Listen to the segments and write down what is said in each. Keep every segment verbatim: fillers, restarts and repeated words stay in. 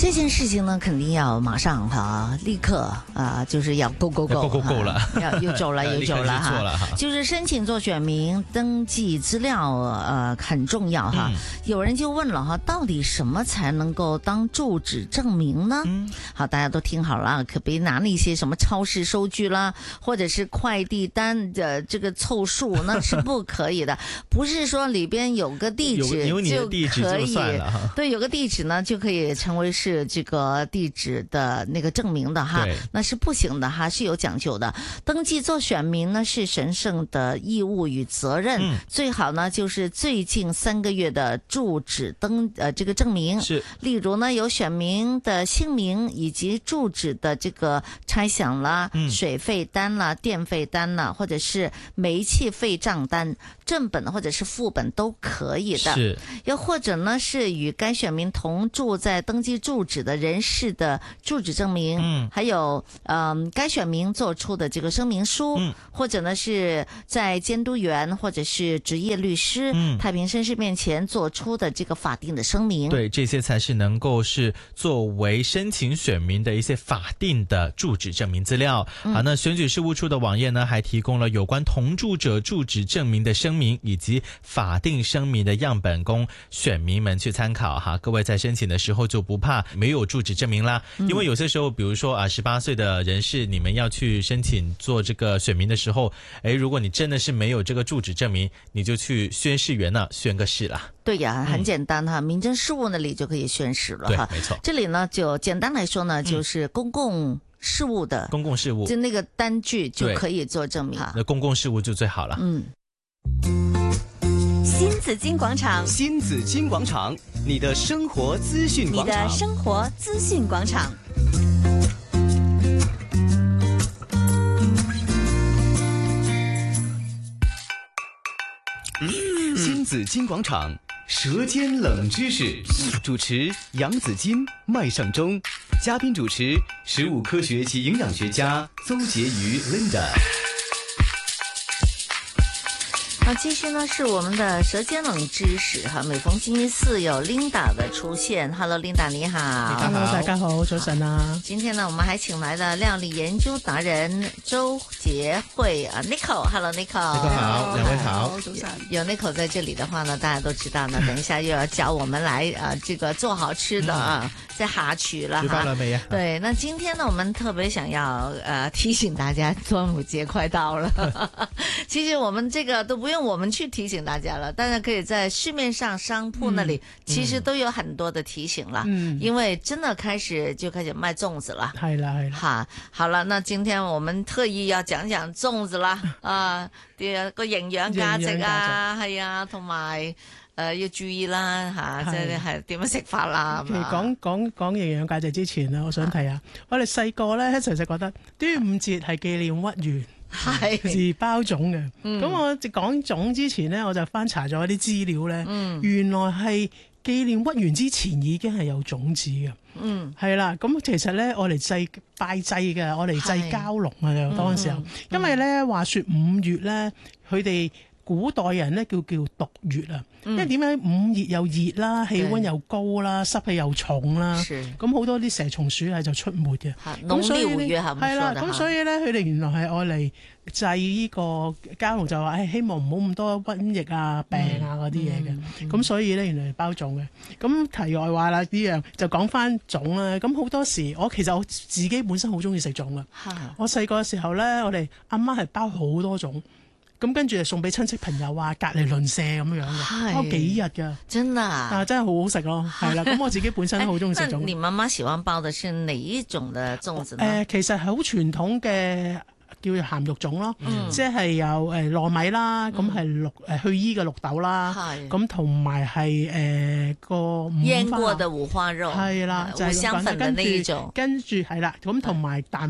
这件事情呢，肯定要马上哈、啊，立刻啊，就是要 go go go， go go go 了， 要又走了又走了哈，就是申請做選民登記資料，呃，很重要哈、嗯。有人就問了哈，到底什麼才能夠當住址證明呢？嗯，好，大家都聽好了，可別拿那些什麼超市收據啦，或者是快遞單的這個湊數，那是不可以的。不是說裏邊有個地址有你的地址就算了哈， 對，有個地址呢就可以成為是。是這個地址的那個證明的哈，那是不行的哈，是有講究的。登記做選民呢是神聖的義務與責任，嗯、最好呢就是最近三個月的住址登呃這個證明，是例如呢有選民的姓名以及住址的這個差餉啦、嗯、水費單啦、電費單啦，或者是煤氣費賬單，正本或者是副本都可以的。是，又或者呢是與該選民同住在登記住址的人士的住址證明，嗯，還有嗯、呃，該選民做出的這個聲明書，嗯，或者呢是在監督員或者是職業律師、嗯、太平紳士面前做出的這個法定的聲明， 對，這些才是能夠是作為申請選民的一些法定的住址證明資料。嗯、好，那選舉事務處的網頁呢，還提供了有關同住者住址證明的聲明以及法定聲明的樣本供選民們去參考哈。各位在申請的時候就不怕沒有住址證明啦，因為有些時候，比如說啊，十八歲的人士，你們要去申請做這個選民的時候，誒，如果你真的是沒有這個住址證明，你就去宣誓員那宣個誓啦。 對呀，很簡單哈，嗯、民政事務那裡就可以宣誓了哈。 對，沒錯。這裡呢，就簡單來說呢，就是公共事務的、 嗯、公共事務， 就那個單據就可以做證明哈。 那公共事務就最好了。嗯。 新紫荊廣場， 新紫荊廣場，你的生活資訊廣場， 你的生活資訊廣場。 嗯、新紫荊廣場，舌尖冷知識，主持楊紫荊、麥尚中，嘉賓主持食物科學及營養學家鄒婕妤 Linda。 好，繼續呢是我們的舌尖冷知識哈，每逢星期四有 Linda 的出現。Hello Linda 你好。 Hello 大家好，早晨啊。 今天呢我們還請來了料理研究達人周潔慧啊 Nicole。Hello Nicole。 你好，兩位好。 早晨。有 Nicole 在這裡的話呢，大家都知道呢，等一下又要教我們來啊這個做好吃的啊，在下廚了哈。 了沒啊？ 對，那今天呢我們特別想要呃提醒大家，端午節快到了。其實我們這個都不用我們去提醒大家了，大家可以在市面上商鋪那裡、嗯、其實都有很多的提醒了、嗯、因為真的開始就開始賣粽子了。 係啦係啦。 哈，好了，那今天我們特意要講講粽子啦啊，啲個營養價值啊，係啊，同埋誒要注意啦吓，即係係點樣食法啦。 其實講講講營養價值之前呢，我想提下，我哋細個咧，其實覺得端午節係紀念屈原。係是包粽嘅，咁、嗯、我講粽之前呢，我就翻查咗啲資料咧、嗯，原來係紀念屈原之前已經係有粽子嘅，嗯，係啦，咁其實咧我嚟祭拜祭嘅，我嚟祭蛟龍啊，當時候，嗯、因為咧話說五月咧，佢哋古代人咧叫叫毒月啊。因為點解五月又熱啦，氣溫又高啦，濕氣又重啦，咁好多啲蛇蟲鼠蟻就出沒嘅。 農曆五月係啦，咁所以咧，佢哋原來係愛嚟祭呢個蛟龍，就話誒希望唔好咁多瘟疫啊、病啊嗰啲嘢嘅。咁、嗯嗯、所以咧，原來係包粽嘅。咁題外話啦，呢樣就講翻粽啦。咁好多時，我其實我自己本身好中意食粽噶。我細個嘅時候咧，我哋阿媽係包好多粽。咁跟住就送俾親戚朋友啊，隔離鄰舍咁樣嘅，包幾日㗎， 真的啊， 啊真係好好食咯，係啦。咁我自己本身都好中意食粽。 你媽媽喜歡包的是哪一種的粽子呢？ 誒、呃，其實係好傳統嘅。叫做鹹肉粽咯，嗯、即係有誒糯米啦，咁係綠誒去衣嘅綠豆啦，咁同埋係誒個醃過嘅五花肉， 係啦，就係、是、 香粉嘅呢種， 跟住係啦，咁同埋蛋黃咯。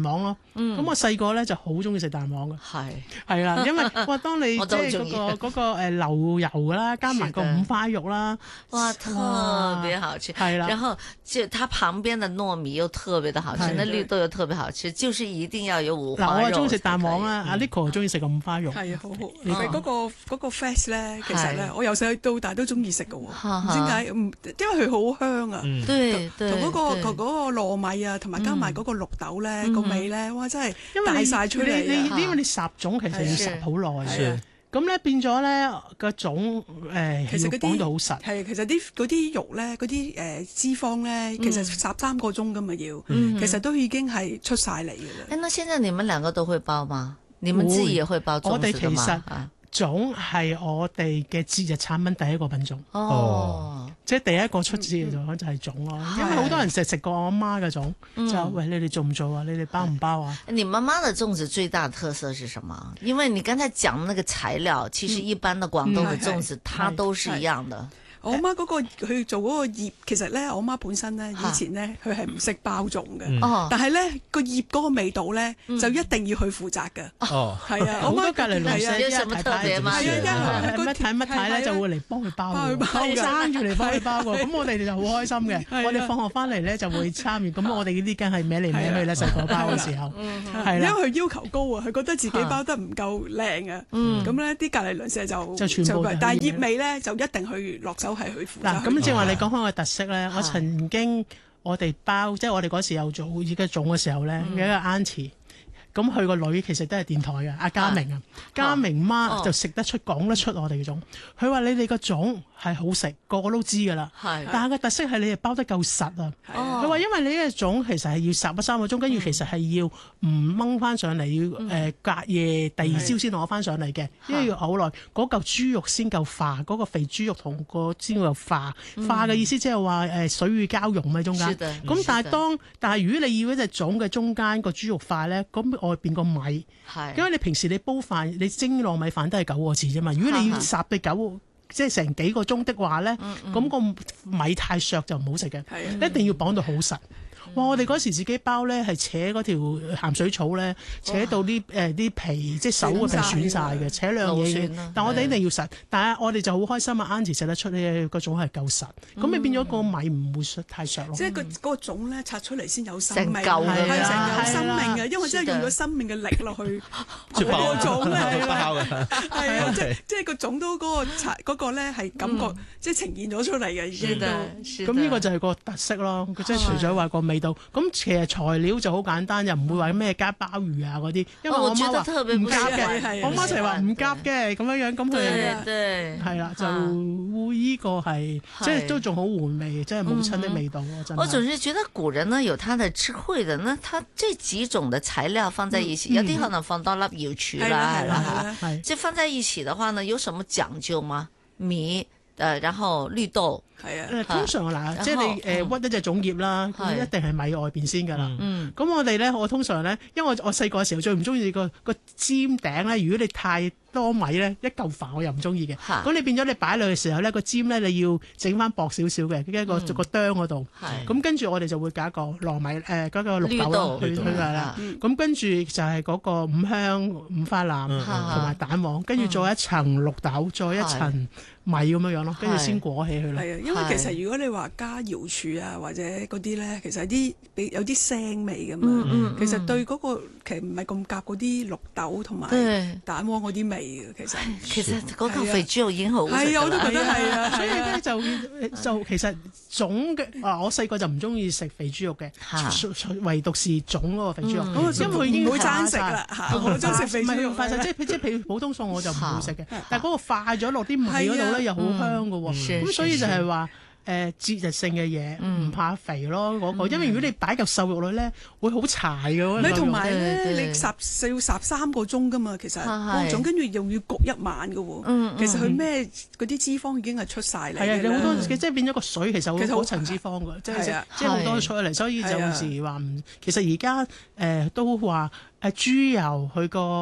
咁我細個咧就好中意食蛋黃嘅。 係係啦，因為哇，當你即係嗰個嗰個誒流油啦，加埋個五花肉啦， 哇，特別好吃。 係啦， 然後就它旁邊的糯米又特別的好吃，那綠豆又特別好吃，就是一定要有五花肉。 嗱，我係中意食蛋黃啦，阿 Nico 又中意食個五花肉。 係啊，好好。你嗰個嗰個 fest 咧，其實咧，我由細到大都中意食嘅喎。唔知點解，唔因為佢好香啊。 對， 同嗰個同嗰個糯米啊，同埋加埋嗰個綠豆咧，個味咧，哇，真係大晒出嚟。 你因為你烚粽其實要烚好耐。咁咧變咗咧個種誒， 其實嗰啲講到好實。 係其實啲嗰啲肉咧，嗰啲誒脂肪咧，其實烚三個鐘噶嘛要，其實都已經係出晒嚟嘅啦。 誒，那現在你們兩個都會包嗎？你們自己也會包粽子的嗎？ 我哋其實粽係我哋嘅節日產品第一個品種。 哦， 即係第一個出節嘅粽就係粽咯，因為好多人食食過我阿媽嘅粽，就喂，你哋做唔做啊？你哋包唔包啊？ 你媽媽的粽子最大的特色是什麼？因為你剛才講那個材料，其實一般的廣東的粽子，它都是一樣的。 我媽嗰個佢做嗰個葉，其實咧我媽本身咧以前咧佢係唔識包粽嘅，但係咧個葉嗰個味道咧就一定要佢負責嘅。哦，係啊，我媽隔離鄰舍有什麼特別嗎？ 係啊，乜太乜太咧就會嚟幫佢包，爭住嚟幫佢包喎。咁我哋就好開心嘅。我哋放學翻嚟咧就會參與。咁我哋呢啲梗係歪嚟歪去啦，細個包嘅時候係啦。 因為佢要求高啊，佢覺得自己包得唔夠靚啊。咁咧啲隔離鄰舍就就全部， 但係葉味咧就一定去落手。 嗱，咁正話你講開個特色咧，我曾經我哋包，即係我哋嗰時有做而家種嘅時候咧，有一個 auntie，咁佢個女其實都係電台嘅，阿嘉明啊，嘉明媽就食得出講得出我哋嘅種，佢話你哋個種係好食，個個都知㗎啦。但係個特色係你哋包得夠實啊。佢話因為你呢個種其實係要烚咗三個鐘，跟住其實係要唔掹翻上嚟，要誒隔夜第二朝先攞翻上嚟嘅，因為要好耐，嗰嚿豬肉先夠化，嗰個肥豬肉同個先夠化。化嘅意思即係話誒水乳交融喺中間。咁但係當但係如果你要一隻種嘅中間個豬肉化咧，咁外邊個米，因為你平時你煲飯你蒸糯米飯都係九個字啫嘛，如果你要烚到九。即係成幾個鐘的話咧，咁、嗯嗯、個米太削就唔好食嘅，嗯、一定要綁到好實。哇！我哋嗰時自己包咧，係扯嗰條鹹水草咧，扯到啲誒啲皮，即係手嘅皮損晒嘅，扯兩嘢。但我哋一定要實。但係我哋就好開心啊 Auntie 食得出呢個種係夠實，咁你變咗個米唔會太削咯。 即係個嗰個種咧拆出嚟先有生命， 成嚿係成有生命嘅，因為真係用咗生命嘅力落去個種咧，係啊，即係即係個種都嗰個拆嗰個咧係感覺即係呈現咗出嚟嘅已經都。 咁呢個就係個特色咯。即係除咗話個味。咁其實材料就好簡單，又唔會話咩加鮑魚啊嗰啲，因為我媽話唔夾嘅，我媽成日話唔夾嘅咁樣樣，咁佢係啦，就會依個係即係都仲好回味，即係母親的味道咯。真係。我總是覺得古人呢有他的智慧的，那他這幾種的材料放在一起，有啲可能放多粒瑤柱啦，係啦嚇，即係放在一起的話呢，有什麼講究嗎？米，誒，然後綠豆。 係啊，通常嗱，即係你誒屈一隻粽葉啦，一定係米外邊先㗎啦。咁我哋咧，我通常咧，因為我我細個嘅時候最唔中意個個尖頂咧，如果你太多米咧，一嚿飯我又唔中意嘅。咁你變咗你擺落去嘅時候咧，個尖咧你要整翻薄少少嘅，一個個釘嗰度。咁跟住我哋就會加一個糯米誒嗰個綠豆咯，去去㗎啦。咁跟住就係嗰個五香、五花腩同埋蛋黃，跟住再一層綠豆，再一層米咁樣樣咯，跟住先裹起佢咯。 因為其實如果你話加瑤柱啊或者嗰啲咧，其實啲有啲腥味㗎嘛。嗯嗯、其實對嗰、嗰個其實唔係咁夾嗰啲綠豆同埋蛋黃嗰啲味嘅，其實。 其實嗰嚿肥豬肉已經好食。 係啊，我都覺得係啊。 所以咧就就其實粽嘅啊，我細個就唔中意食肥豬肉嘅，唯獨是粽嗰個肥豬肉，嗯、因為佢已經爭食啦。我中意食肥豬肉，化晒即係即係譬如普通餸我就唔會食嘅，但係嗰個化咗落啲米嗰度咧又好香㗎喎，咁所以就係話。誒節日性嘅嘢唔怕肥咯，嗰個，因為如果你擺嚿瘦肉落咧，會好柴嘅。 你同埋咧，你烚要烚三個鐘噶嘛，其實嗰種跟住又要焗一晚嘅喎。其實佢咩嗰啲脂肪已經係出晒嚟。係啊，你好多即係變咗個水，其實好層脂肪嘅，即係即係好多出嚟，所以就有時話唔。其實而家誒都話誒豬油佢個。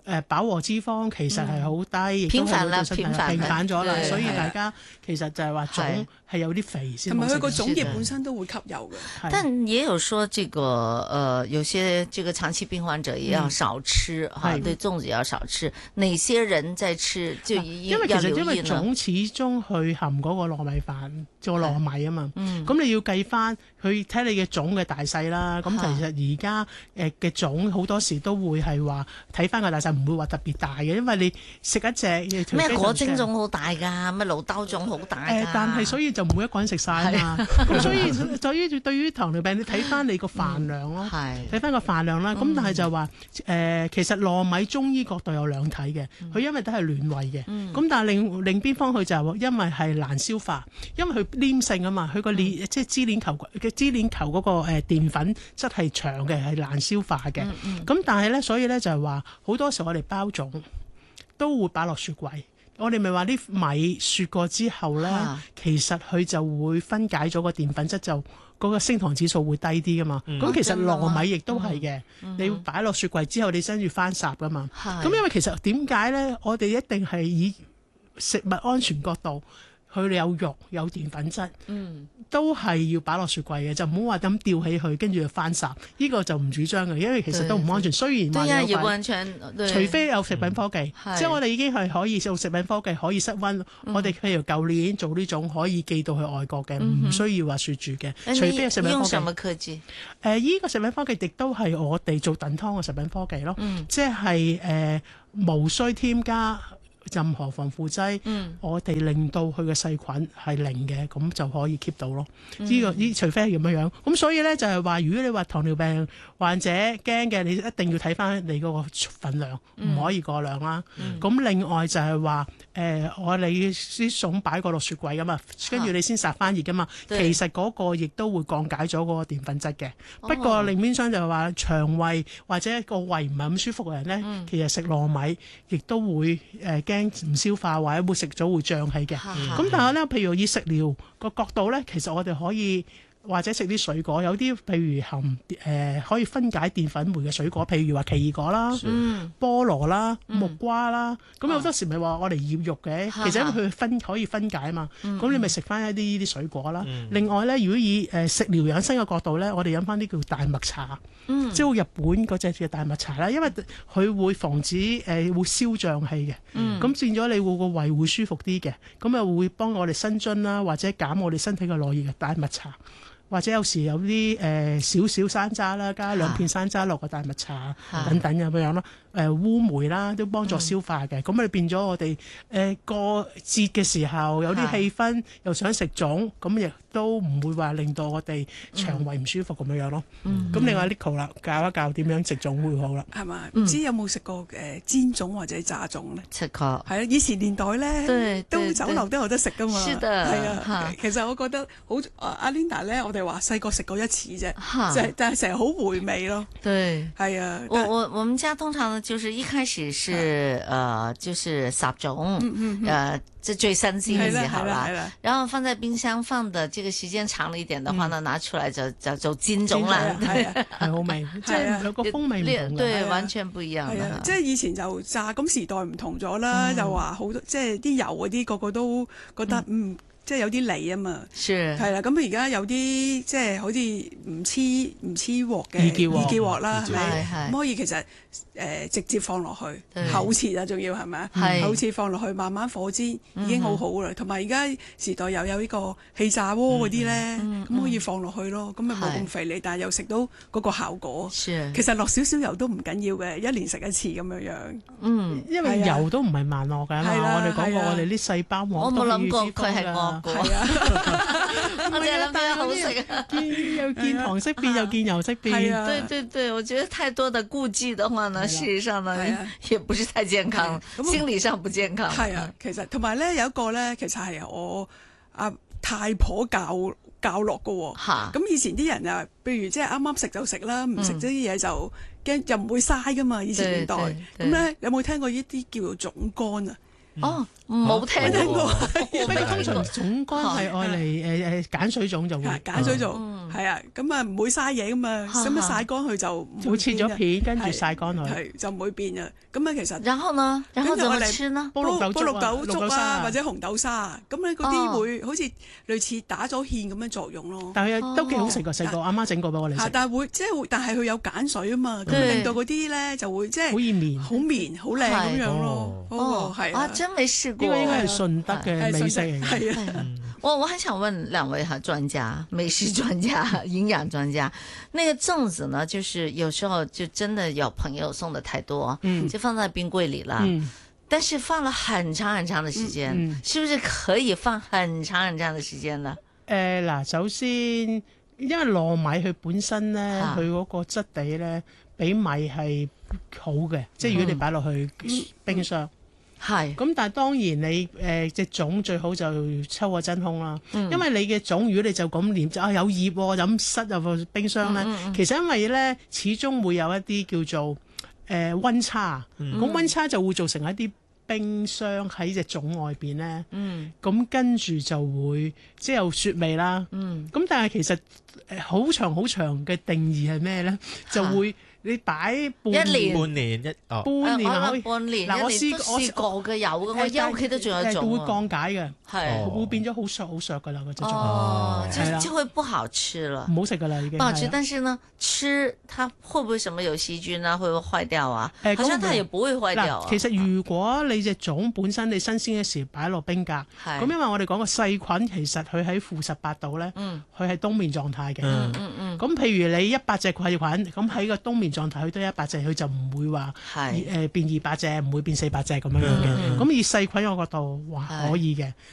誒飽和脂肪其實係好低， 偏泛啦， 偏泛咗啦，所以大家其實就係話腫係有啲肥先， 同埋佢個腫液本身都會吸油嘅。 但也有說這個呃有些這個長期病患者也要少吃哈、嗯啊，對粽子也要少吃。哪些人在吃就因為其實因為粽始終去含嗰個糯米飯做糯米啊嘛，咁、嗯、你要計翻佢睇你嘅粽嘅大細啦。咁其實而家誒嘅粽好多時都會係話睇翻個大細，唔會話特別大嘅，因為你食一隻咩果蒸粽好大㗎，咩驢兜粽好大㗎、呃。但係所以就唔會一個人食晒啊嘛。咁所以對於對於糖尿病，你睇翻你個飯量咯，睇翻個飯量啦。咁、嗯、但係就話誒、呃，其實糯米中醫角度有兩睇嘅，佢、嗯、因為都係暖胃嘅。咁、嗯、但係另另邊方佢就係因為係難消化，因為佢黏性啊嘛，佢個鏈、嗯、即係支鏈球嘅支鏈球嗰個誒澱粉質係長嘅，係難消化嘅。咁、嗯嗯、但係咧，所以咧就係話好多時候我哋包粽都會擺落雪櫃。我哋咪話啲米雪過之後咧、啊，其實佢就會分解咗個澱粉質，就嗰個升糖指數會低啲噶嘛。咁、嗯、其實糯米亦都係嘅，你擺落雪櫃之後，你先至翻霎噶嘛。咁因為其實點解咧？我哋一定係以食物安全角度。佢哋有肉有澱粉質，嗯，都係要擺落雪櫃嘅，就唔好話咁吊起佢，跟住就翻霎。呢、呢個就唔主張嘅，因為其實都唔安全。雖然話有安全，除非有食品科技，嗯、即係我哋已經係可以用食品科技可以室溫、嗯。我哋譬如舊年做呢種可以寄到去外國嘅，唔、嗯、需要話雪住嘅。除非有食品科技。用什麼科技？誒、呃，依、呢個食品科技亦都係我哋做燉湯嘅食品科技咯，嗯、即係誒、呃、無需添加任何防腐劑、嗯，我哋令到佢嘅細菌係零嘅，咁就可以 keep 到咯。呢、嗯呢個呢，除非係咁樣樣。咁所以咧就係話，如果你話糖尿病患者驚嘅，你一定要睇翻你嗰個份量，唔、嗯、可以過量啦。咁、嗯、另外就係話，誒、呃、我哋啲餸擺過落雪櫃噶嘛，跟住你先殺翻熱噶嘛。其實嗰個亦都會降解咗嗰個澱粉質嘅。不過另邊廂就係話，腸胃或者個胃唔係咁舒服嘅人咧、嗯，其實食糯米亦都會誒驚唔消化或者會食咗會脹氣嘅，咁但係咧，譬如以食療個角度咧，其實我哋可以或者食啲水果，有啲譬如含誒、呃、可以分解澱粉酶嘅水果，譬如話奇異果啦、嗯、菠蘿啦、木瓜啦，咁、嗯、有好多時咪話我哋醃肉嘅、啊，其實因為佢分可以分解啊嘛，咁、嗯、你咪食翻一啲呢啲水果啦、嗯。另外咧，如果以誒、呃、食療養生嘅角度咧，我哋飲翻啲叫大麥茶，嗯、即係日本嗰隻嘅大麥茶啦，因為佢會防止誒、呃、會消脹氣嘅，咁、嗯、變咗你會個胃會舒服啲嘅，咁又會幫我哋生津啦，或者減我哋身體嘅內熱嘅大麥茶。或者有時有啲誒少少山楂啦，加兩片山楂落個大麥茶等等咁樣咯。誒、呃、烏梅啦，都幫助消化嘅。咁、嗯、咪變咗我哋誒過節嘅時候有啲氣氛，又想食粽，咁亦都唔會話令到我哋腸胃唔舒服咁樣樣咯。咁、嗯、另外 Nicole 啦，教一教點樣食粽會好啦。係嘛？唔、嗯、知有冇食過誒煎粽或者炸粽咧？食過。係啊，以前年代咧都酒樓都有得食噶嘛。係啊，其實我覺得好阿 Linda 咧，我哋話細個食過一次啫，就但係成日好回味咯。對，係啊。我我我們家通常呢，就是一開始是呃，就是撒粽，嗯嗯，呃，這最新鮮嘅時候啦，然後放在冰箱放的這個時間長了一點的話呢，嗯、拿出來就就做煎粽啦，係係好味，即係有個風味唔同嘅，對，完全不一樣嘅。即係以前就炸，咁時代唔同咗啦，嗯、就話好多即係啲油嗰啲個個都覺得嗯。嗯即係有啲脷啊嘛，係啦，咁而家有啲即係好似唔黐唔黐鑊嘅易潔鑊啦，係咁可以其實誒、呃、直接放落去厚切啊，仲要係咪啊？厚切放落去慢慢火煎已經好好啦。同埋而家時代又有呢個氣炸鍋嗰啲咧，咁、嗯嗯、可以放落去咯，咁咪冇咁肥膩，但係又食到嗰個效果。其實落少少油都唔緊要嘅，一年食一次咁樣樣。嗯，因為油都唔係萬惡㗎嘛。我哋講過我哋啲細胞我冇諗過佢係惡。係啊，我哋諗翻好食啊，見又見黃色變又見油色變，啊，對對對，我覺得太多的顧忌的話呢，事實上呢，啊，也不是太健康，心理上不健康。係啊，其實同埋咧有一個咧，其實係我阿太婆教教落噶，吓，咁以前啲人啊，譬如即係啱啱食就食啦，唔食咗啲嘢就驚，又唔會嘥噶嘛，以前年代，咁咧有冇聽過呢啲叫做粽乾啊？ 哦，冇聽過。 不過通常種乾係愛嚟誒誒鹼水種就會鹼水種係啊，咁啊唔會嘥嘢咁嘛，咁樣曬乾佢就會切咗片，跟住曬乾佢， 係就唔會變啊。咁啊其實然後呢，然後怎麼吃呢？ 煲綠煲綠豆粥啊，或者紅紅豆沙，咁咧嗰啲會好似類似打咗芡咁樣作用咯。 但係都幾好食㗎，細個阿媽整過俾我哋食。 但係會即係但係佢有鹼水啊嘛，咁令到嗰啲咧就會即係好易綿， 好綿，好靚咁樣咯。哦，係啊，真未試過。 呢個應該係順德嘅美食嚟嘅。 係啊， 我我很想問兩位哈專家，美食專家、營養專家，那個粽子呢，就是有時候就真的有朋友送的太多，嗯，就放在冰櫃裏了，嗯，但是放了很長很長的時間，嗯，是不是可以放很長很長的時間呢？ 誒嗱，首先因為糯米佢本身咧，佢嗰個質地咧比米係好嘅，即係如果你擺落去冰箱。係，咁但係當然你誒隻粽最好就抽個真空啦，嗯、因為你嘅粽如果你就咁黏就啊有葉喎，就咁塞入個冰箱咧，嗯嗯、其實因為咧始終會有一啲叫做誒溫、呃、差，咁溫、嗯、差就會造成一啲冰霜喺隻粽外邊咧，咁、嗯、跟住就會即係有雪味啦，咁、嗯、但係其實誒好長好長嘅定義係咩咧？就會。你擺半年， 半年一哦， 半年可以半年。 嗱，我試我試過嘅有嘅，我喺屋企都仲有種。 會降解嘅， 係會變咗好削好削㗎啦，嗰隻粽。 哦，就就會不好吃了。 唔好食㗎啦，已經。 不好吃，但是呢，吃它會不會什麼有細菌啊？會唔會壞掉啊？好像它也不會壞掉啊。 其實如果你隻粽本身你新鮮嘅時擺落冰格，咁因為我哋講個細菌其實佢喺負十八度咧，佢係冬眠狀態嘅。嗯嗯嗯。咁譬如你一百隻細菌，咁喺個冬眠狀態，佢都一百隻，佢就唔會話誒變二百隻，唔會變四百隻咁樣樣嘅。咁以細菌個角度話可以嘅，